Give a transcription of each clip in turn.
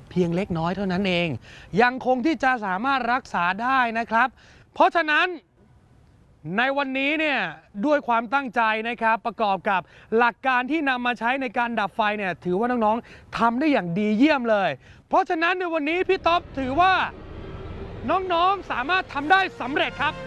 เพียงเล็กน้อยเท่านั้นเองยังคงที่จะสามารถรักษาได้นะครับเพราะฉะนั้นในวันนี้เนี่ยด้วยความตั้งใจนะครับประกอบกับหลักการที่นำมาใช้ในการดับไฟเนี่ยถือว่าน้องๆทำได้อย่างดีเยี่ยมเลยเพราะฉะนั้นในวันนี้พี่ต๊อบถือว่าน้องๆสามารถทำได้สำเร็จครับ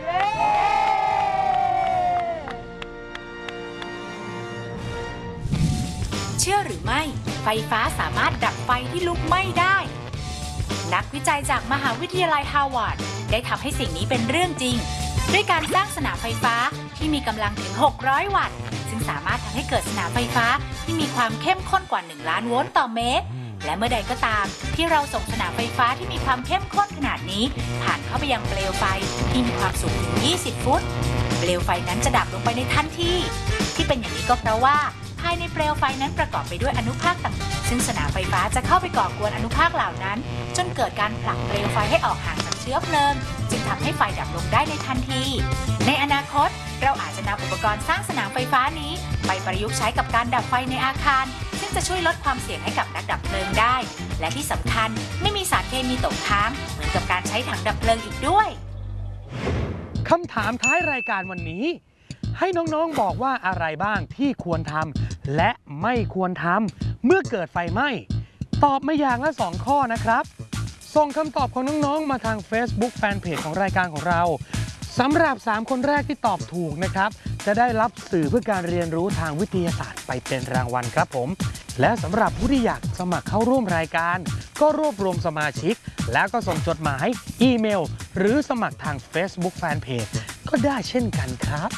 เชื่อหรือไม่ไฟฟ้าสามารถดับไฟที่ลุกไหม้ได้นักวิจัยจากมหาวิทยาลัยฮาร์วาร์ดได้ทำให้สิ่งนี้เป็นเรื่องจริงด้วยการสร้างสนามไฟฟ้าที่มีกำลังถึง600 วัตต์ซึ่งสามารถทำให้เกิดสนามไฟฟ้าที่มีความเข้มข้นกว่า1 ล้านโวลต์ต่อเมตรและเมื่อใดก็ตามที่เราส่งสนามไฟฟ้าที่มีความเข้มข้นขนาดนี้ผ่านเข้าไปยังเปลวไฟที่มีความสูงถึง20 ฟุตเปลวไฟนั้นจะดับลงไปในทันทีที่เป็นอย่างนี้ก็เพราะว่าภายในเปลวไฟนั้นประกอบไปด้วยอนุภาคต่างๆซึ่งสนามไฟฟ้าจะเข้าไปก่อกวนอนุภาคเหล่านั้นจนเกิดการผลักเปลวไฟให้ออกห่างจากเชื้อเพลิงจึงทำให้ไฟดับลงได้ในทันทีในอนาคตเราอาจจะนำอุปกรณ์สร้างสนามไฟฟ้านี้ไปประยุกต์ใช้กับการดับไฟในอาคารซึ่งจะช่วยลดความเสี่ยงให้กับนักดับเพลิงได้และที่สำคัญไม่มีสารเคมีตกค้างเหมือนกับการใช้ถังดับเพลิงอีกด้วยคำถามท้ายรายการวันนี้ให้น้องๆบอกว่าอะไรบ้างที่ควรทำและไม่ควรทำเมื่อเกิดไฟไหม้ตอบมาอย่างละ2 ข้อนะครับส่งคำตอบของน้องๆมาทาง Facebook Fanpage ของรายการของเราสำหรับ3 คนแรกที่ตอบถูกนะครับจะได้รับสื่อเพื่อการเรียนรู้ทางวิทยาศาสตร์ไปเป็นรางวัลครับผมและสำหรับผู้ที่อยากสมัครเข้าร่วมรายการก็รวบรวมสมาชิกแล้วก็ส่งจดหมายอีเมลหรือสมัครทาง Facebook Fanpage ก็ได้เช่นกันครับ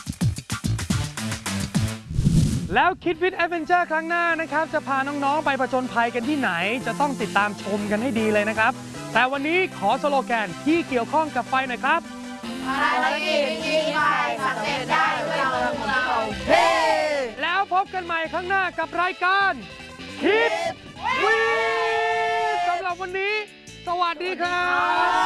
แล้วคิดฟิตแอดเวนเจอร์ครั้งหน้านะครับจะพาน้องๆไปผจญภัยกันที่ไหนจะต้องติดตามชมกันให้ดีเลยนะครับแต่วันนี้ขอสโลแกนที่เกี่ยวข้องกับไฟหน่อยครับภารกิจยิงไฟสำเร็จได้ด้วยตัวของเราเฮ้แล้วพบกันใหม่ครั้งหน้ากับรายการคิดวิทย์สำหรับวันนี้สวัสดีครับ